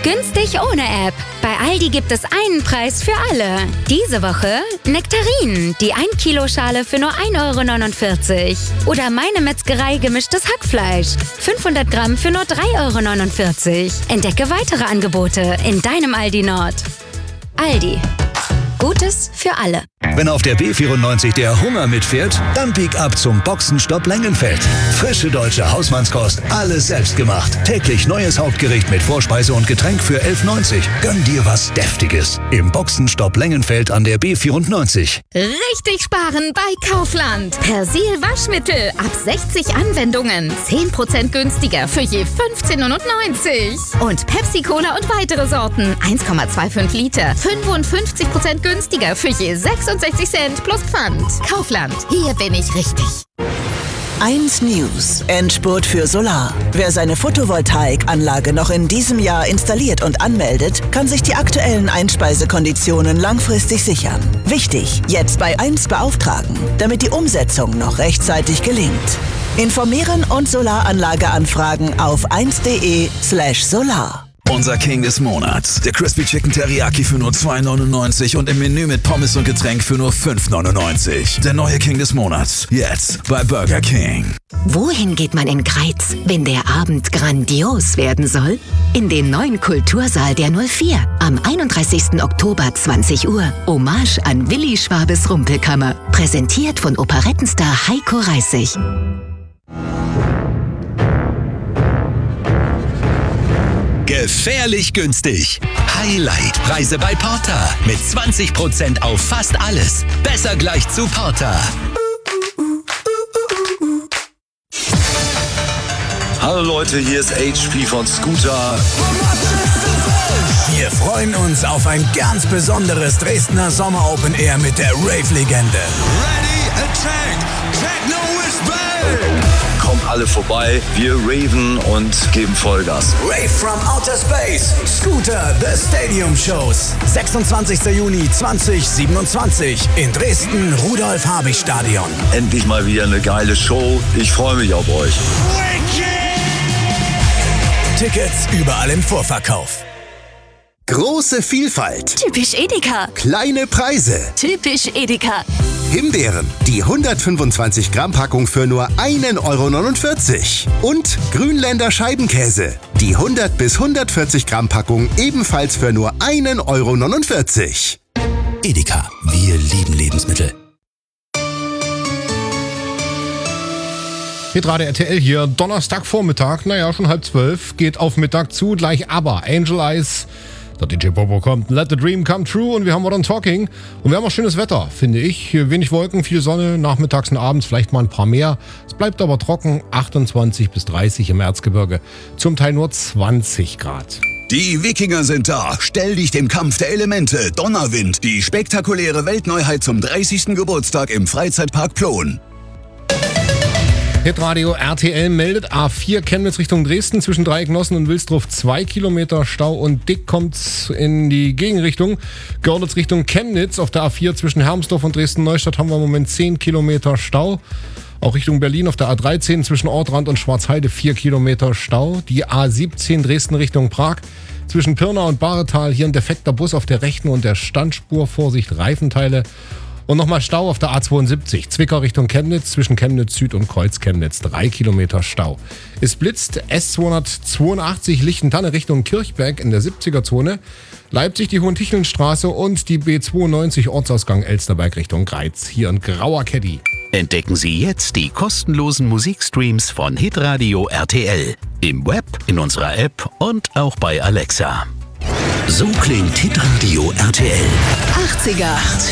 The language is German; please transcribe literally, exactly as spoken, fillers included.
Günstig ohne App. Bei Aldi gibt es einen Preis für alle. Diese Woche Nektarinen, die ein Kilo Schale für nur ein Euro neunundvierzig. Oder Meine Metzgerei gemischtes Hackfleisch. fünfhundert Gramm für nur drei Euro neunundvierzig. Entdecke weitere Angebote in deinem Aldi Nord. Aldi. Gutes für alle. Wenn auf der B vierundneunzig der Hunger mitfährt, dann bieg ab zum Boxenstopp Lengenfeld. Frische deutsche Hausmannskost, alles selbst gemacht. Täglich neues Hauptgericht mit Vorspeise und Getränk für elf neunzig. Gönn dir was Deftiges. Im Boxenstopp Lengenfeld an der B vierundneunzig. Richtig sparen bei Kaufland. Persil Waschmittel ab sechzig Anwendungen. zehn Prozent günstiger für je fünfzehn neunundneunzig. Und Pepsi Cola und weitere Sorten. eins Komma fünfundzwanzig Liter. fünfundfünfzig Prozent günstiger für je sechsundsechzig Cent plus Pfand. Kaufland. Hier bin ich richtig. eins News. Endspurt für Solar. Wer seine Photovoltaikanlage noch in diesem Jahr installiert und anmeldet, kann sich die aktuellen Einspeisekonditionen langfristig sichern. Wichtig, jetzt bei eins beauftragen, damit die Umsetzung noch rechtzeitig gelingt. Informieren und Solaranlage anfragen auf eins punkt de slash solar. Unser King des Monats. Der Crispy Chicken Teriyaki für nur zwei neunundneunzig und im Menü mit Pommes und Getränk für nur fünf neunundneunzig. Der neue King des Monats. Jetzt bei Burger King. Wohin geht man in Greiz, wenn der Abend grandios werden soll? In den neuen Kultursaal der null vier. Am einunddreißigsten Oktober zwanzig Uhr. Hommage an Willi Schwabes Rumpelkammer. Präsentiert von Operettenstar Heiko Reissig. Gefährlich günstig. Highlight-Preise bei Porter. Mit zwanzig Prozent auf fast alles. Besser gleich zu Porter. Hallo Leute, hier ist H P von Scooter. Wir freuen uns auf ein ganz besonderes Dresdner Sommer Open Air mit der Rave-Legende. Ready, attack, techno is back. Kommt alle vorbei, wir raven und geben Vollgas. Rave from Outer Space, Scooter, The Stadium Shows. sechsundzwanzigster Juni zweitausendsiebenundzwanzig in Dresden, Rudolf-Habich-Stadion. Endlich mal wieder eine geile Show. Ich freue mich auf euch. Tickets überall im Vorverkauf. Große Vielfalt. Typisch Edeka. Kleine Preise. Typisch Edeka. Himbeeren, die hundertfünfundzwanzig Gramm Packung für nur ein Euro neunundvierzig. Und Grünländer Scheibenkäse, die hundert bis hundertvierzig Gramm Packung ebenfalls für nur ein Euro neunundvierzig. Edeka, wir lieben Lebensmittel. Hitradio R T L hier, Donnerstagvormittag, naja, schon halb zwölf, geht auf Mittag zu, gleich aber Angel Eyes. Der D J Bobo kommt, Let the Dream Come True und wir haben Modern Talking. Und wir haben auch schönes Wetter, finde ich. Wenig Wolken, viel Sonne, nachmittags und abends vielleicht mal ein paar mehr. Es bleibt aber trocken, achtundzwanzig bis dreißig im Erzgebirge, zum Teil nur zwanzig Grad. Die Wikinger sind da. Stell dich dem Kampf der Elemente. Donnerwind, die spektakuläre Weltneuheit zum dreißigsten Geburtstag im Freizeitpark Plon. Hitradio R T L meldet A vier Chemnitz Richtung Dresden zwischen Dreiecknossen und Wilsdruff zwei Kilometer Stau und dick kommt's in die Gegenrichtung. Görlitz Richtung Chemnitz auf der A vier zwischen Hermsdorf und Dresden-Neustadt haben wir im Moment zehn Kilometer Stau. Auch Richtung Berlin auf der A dreizehn zwischen Ortrand und Schwarzheide vier Kilometer Stau. Die A siebzehn Dresden Richtung Prag zwischen Pirna und Bahretal hier ein defekter Bus auf der rechten und der Standspur. Vorsicht, Reifenteile. Und nochmal Stau auf der A zweiundsiebzig, Zwickau Richtung Chemnitz, zwischen Chemnitz Süd und Kreuz Chemnitz, drei Kilometer Stau. Es blitzt S zweihundertzweiundachtzig Lichtentanne Richtung Kirchberg in der siebziger Zone, Leipzig die Hohentichelnstraße und die B zweiundneunzig Ortsausgang Elsterberg Richtung Greiz, hier ein grauer Caddy. Entdecken Sie jetzt die kostenlosen Musikstreams von Hitradio R T L. Im Web, in unserer App und auch bei Alexa. So klingt Hitradio R T L. achtziger.